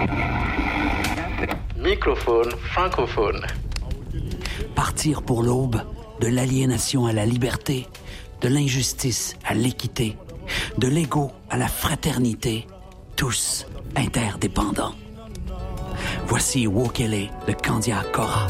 Microphone francophone. Partir pour l'aube, de l'aliénation à la liberté, de l'injustice à l'équité, de l'ego à la fraternité, tous interdépendants. Voici Wokele de Kandia Kora.